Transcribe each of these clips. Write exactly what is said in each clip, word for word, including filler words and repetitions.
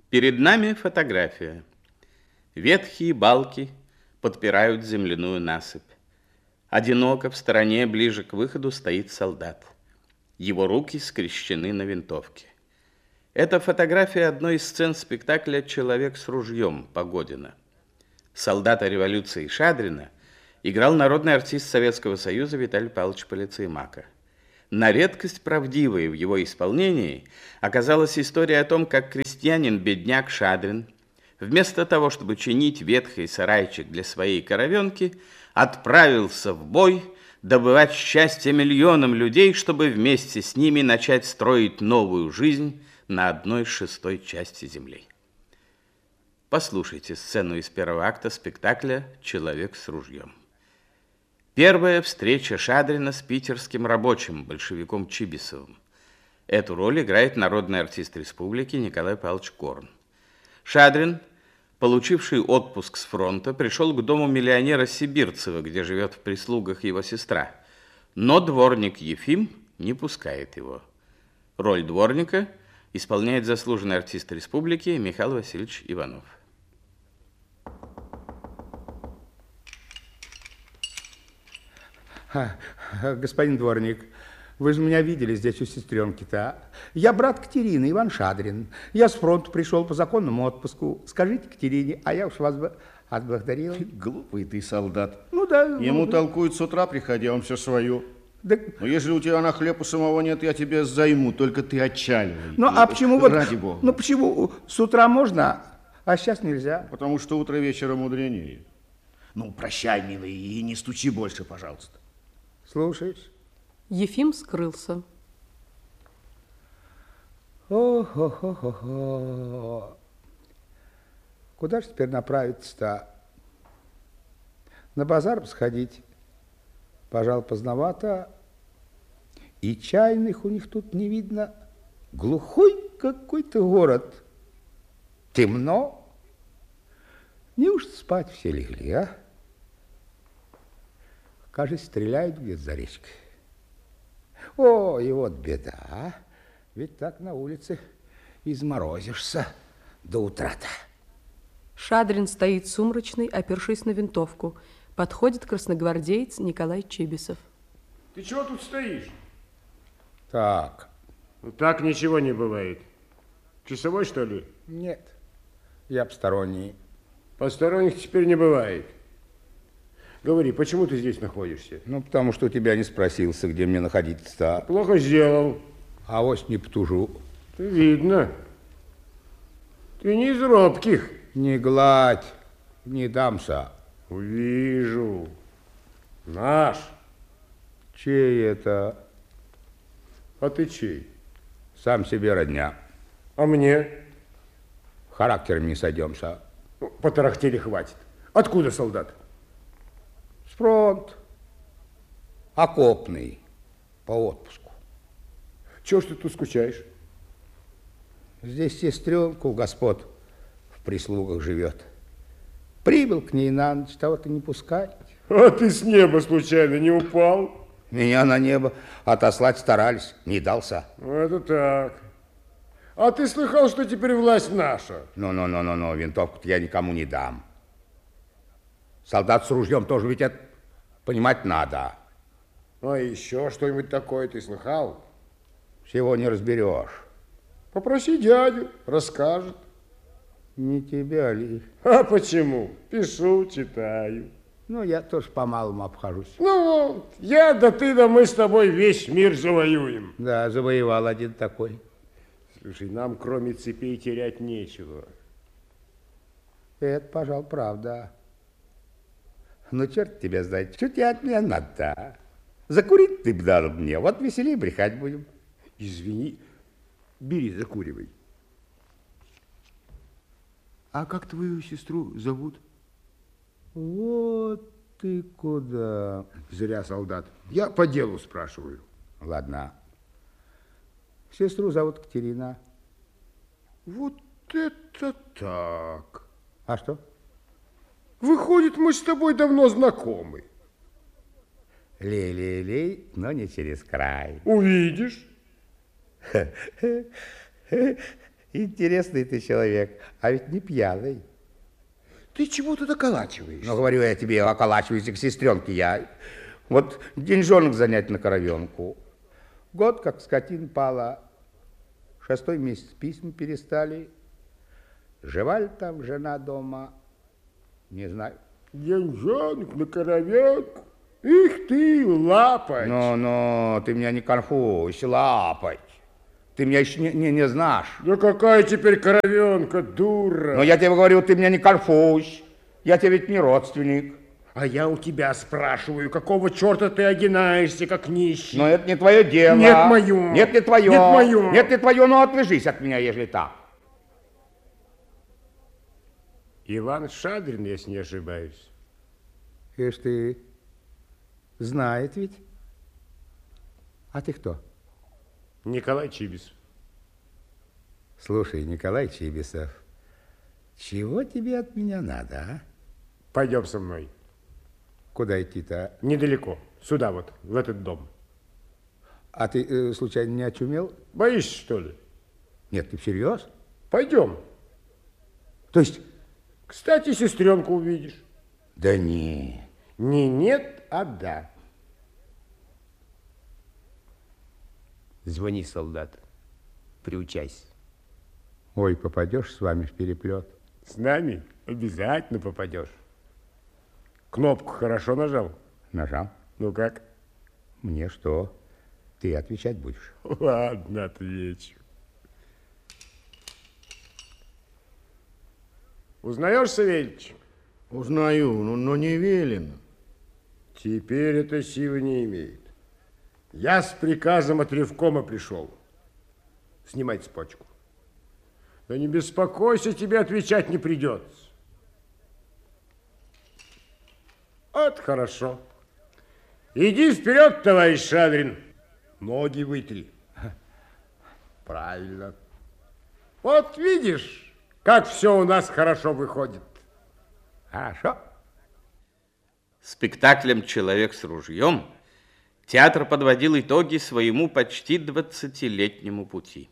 Перед нами фотография. Ветхие балки подпирают земляную насыпь. Одиноко в стороне, ближе к выходу, стоит солдат. Его руки скрещены на винтовке. Это фотография одной из сцен спектакля «Человек с ружьем» Погодина. Солдата революции Шадрина играл народный артист Советского Союза Виталий Павлович Полицеймака. На редкость правдивой в его исполнении оказалась история о том, как крестьянин-бедняк Шадрин, вместо того, чтобы чинить ветхий сарайчик для своей коровенки, отправился в бой добывать счастье миллионам людей, чтобы вместе с ними начать строить новую жизнь на одной шестой части земли. Послушайте сцену из первого акта спектакля «Человек с ружьем». Первая встреча Шадрина с питерским рабочим, большевиком Чибисовым. Эту роль играет народный артист республики Николай Павлович Корн. Шадрин, получивший отпуск с фронта, пришел к дому миллионера Сибирцева, где живет в прислугах его сестра. Но дворник Ефим не пускает его. Роль дворника исполняет заслуженный артист республики Михаил Васильевич Иванов. А, господин дворник, вы же меня видели здесь у сестренки-то, а? Я брат Катерины, Иван Шадрин. Я с фронта пришел по законному отпуску. Скажите Катерине, а я уж вас бы отблагодарил. Глупый ты солдат. Ну да. Ему ну, толкуют с утра, приходя, он все свое. Да... Но если у тебя на хлеб у самого нет, я тебе займу, только ты отчаливай. Ну а почему вот... Ради бога. Ну почему с утра можно, а сейчас нельзя? Потому что утро вечера мудренее. Ну, прощай, милый, и не стучи больше, пожалуйста. Слушаюсь. Ефим скрылся. О-хо-хо-хо-хо. Куда же теперь направиться-то? На базар сходить, пожалуй, поздновато. И чайных у них тут не видно. Глухой какой-то город. Темно. Неужто спать все легли, а? Кажется, стреляют где-то за речкой. О, и вот беда, а? Ведь так на улице изморозишься до утра-то. Шадрин стоит сумрачный, опершись на винтовку. Подходит красногвардеец Николай Чибисов. Ты чего тут стоишь? Так. Ну, так ничего не бывает. Часовой, что ли? Нет, я посторонний. Посторонних теперь не бывает. Говори, почему ты здесь находишься? Ну, потому что у тебя не спросился, где мне находиться-то. Плохо сделал. Авось не потужу. Ты видно. Ты не из робких. Не гладь, не дамся. Вижу. Наш. Чей это? А ты чей? Сам себе родня. А мне? Характером не сойдемся. Ну, потарахтели хватит. Откуда солдат? С фронт. Окопный. По отпуску. Чего ж ты тут скучаешь? Здесь сестренка у господ в прислугах живет. Прибыл к ней на ночь, того-то не пускать. А ты с неба случайно не упал? Меня на небо отослать старались, не дался. Это так. А ты слыхал, что теперь власть наша? Ну-ну-ну-ну, винтовку-то я никому не дам. Солдат с ружьем тоже ведь это понимать надо. А еще что-нибудь такое ты слыхал? Всего не разберешь. Попроси дядю, расскажет. Не тебя ли? А почему? Пишу, читаю. Ну, я тоже по-малому обхожусь. Ну вот, я да ты да мы с тобой весь мир завоюем. Да, завоевал один такой. Слушай, нам кроме цепей терять нечего. Это, пожалуй, правда. Ну, черт тебя знает, что тебе от меня надо-то? Закурить ты б дал мне, вот веселее брехать будем. Извини, бери, закуривай. А как твою сестру зовут? Вот ты куда. Зря, солдат. Я по делу спрашиваю. Ладно. Сестру зовут Катерина. Вот это так. А что? Выходит, мы с тобой давно знакомы. Лей-лей-лей, но не через край. Увидишь. Интересный ты человек, а ведь не пьяный. Ты чего тут околачиваешься? Ну, говорю я тебе, околачивайся к сестренке я. Вот деньжонок занять на коровенку. Год, как скотина пала. Шестой месяц письма перестали. Жива ли там жена дома? Не знаю. Деньжонок на коровенку? Их ты, лапать! Ну-ну, ты меня не конфузь, лапать. Ты меня еще не, не, не знаешь. Да какая теперь коровенка, дура? Но я тебе говорю, ты меня не конфузь. Я тебе ведь не родственник. А я у тебя спрашиваю, какого черта ты огинаешься, как нищий? Но это не твое дело. Нет, мое. Нет, не твое. Нет, мое. Нет, не твое, но отвяжись от меня, ежели так. Иван Шадрин, если не ошибаюсь. Ишь ты, знает ведь. А ты кто? Николай Чибисов. Слушай, Николай Чибисов, чего тебе от меня надо, а? Пойдем со мной. Куда идти-то? Недалеко. Сюда вот, в этот дом. А ты, э, случайно, не очумел? Боишься, что ли? Нет, ты всерьез? Пойдем. То есть... Кстати, сестренку увидишь. Да не. Не нет, а да. Звони, солдат. Приучайся. Ой, попадешь с вами в переплет. С нами обязательно попадешь. Кнопку хорошо нажал? Нажал. Ну как? Мне что? Ты отвечать будешь. Ладно, отвечу. Узнаешь, Савельич? Узнаю, но, но не велено. Теперь это силы не имеет. Я с приказом от ревкома пришел. Снимай цепочку. Да не беспокойся, тебе отвечать не придется. Вот хорошо. Иди вперед, товарищ Шадрин. Ноги вытри. Правильно. Вот видишь, как все у нас хорошо выходит. Хорошо. Спектаклем «Человек с ружьем» театр подводил итоги своему почти двадцатилетнему пути.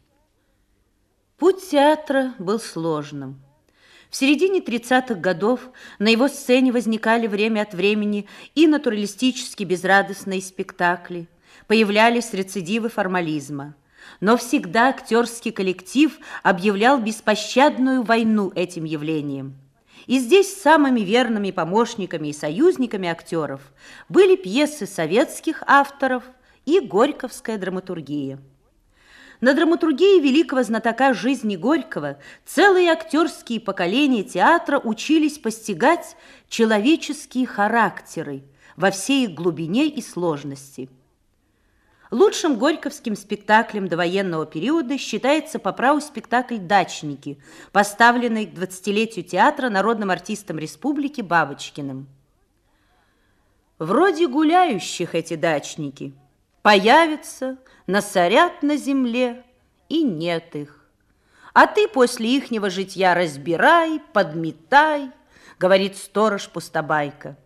Путь театра был сложным. В середине тридцатых годов на его сцене возникали время от времени и натуралистически безрадостные спектакли, появлялись рецидивы формализма. Но всегда актерский коллектив объявлял беспощадную войну этим явлениям. И здесь самыми верными помощниками и союзниками актеров были пьесы советских авторов и горьковская драматургия. На драматургии великого знатока жизни Горького целые актерские поколения театра учились постигать человеческие характеры во всей их глубине и сложности. Лучшим горьковским спектаклем довоенного периода считается по праву спектакль «Дачники», поставленный к двадцатилетию театра народным артистом республики Бабочкиным. Вроде гуляющих эти дачники появятся, насорят на земле, и нет их. А ты после ихнего житья разбирай, подметай, говорит сторож Пустобайка.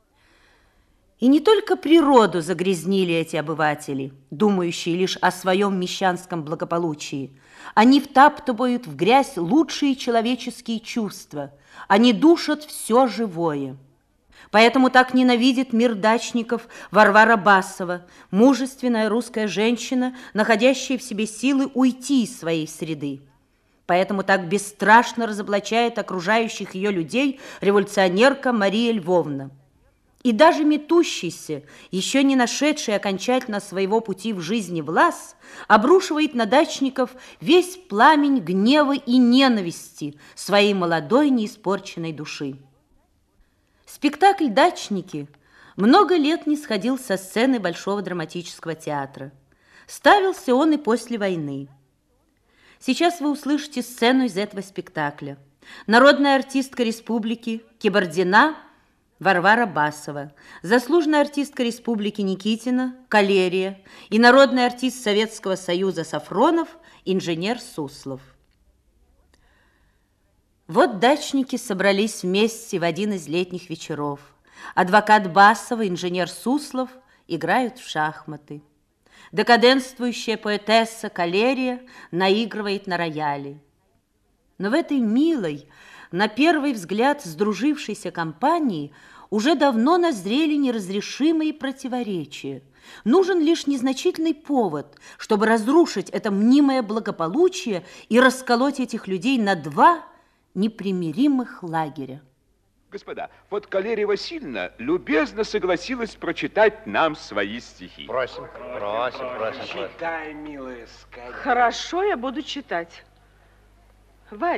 И не только природу загрязнили эти обыватели, думающие лишь о своем мещанском благополучии. Они втаптывают в грязь лучшие человеческие чувства. Они душат все живое. Поэтому так ненавидит мир дачников Варвара Басова, мужественная русская женщина, находящая в себе силы уйти из своей среды. Поэтому так бесстрашно разоблачает окружающих ее людей революционерка Мария Львовна. И даже метущийся, еще не нашедший окончательно своего пути в жизни Влас, обрушивает на дачников весь пламень гнева и ненависти своей молодой неиспорченной души. Спектакль «Дачники» много лет не сходил со сцены Большого драматического театра. Ставился он и после войны. Сейчас вы услышите сцену из этого спектакля. Народная артистка республики Кибардина Варвара Басова, заслуженная артистка республики Никитина Калерия и народный артист Советского Союза Сафронов инженер Суслов. Вот дачники собрались вместе в один из летних вечеров. Адвокат Басова, инженер Суслов играют в шахматы. Декаденствующая поэтесса Калерия наигрывает на рояле. Но в этой милой, на первый взгляд сдружившейся компании уже давно назрели неразрешимые противоречия. Нужен лишь незначительный повод, чтобы разрушить это мнимое благополучие и расколоть этих людей на два непримиримых лагеря. Господа, вот Калерия Васильевна любезно согласилась прочитать нам свои стихи. Просим, просим, просим. Читай, милая, скорее. Хорошо, я буду читать. Варя.